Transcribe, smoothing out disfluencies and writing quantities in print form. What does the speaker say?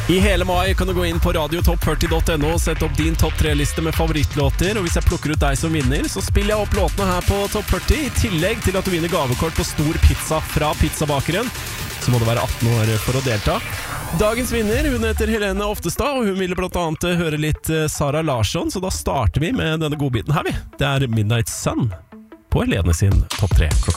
I hele mai kan du gå inn på radiotopp40.no og sette opp din topp 3-liste med favorittlåter, og hvis jeg plukker ut deg som vinner, så spiller jeg opp låtene her på Topp 40, i tillegg til at du vinner gavekort på stor pizza fra pizzabakeren. Så må du være 18 år for å delta. Dagens vinner, hun heter Helene Oftestad, og hun ville blant annet høre litt Sara Larsson, så da starter vi med denne godbiten her, vi. Det er Midnight Sun på Helene sin topp 3 klokka.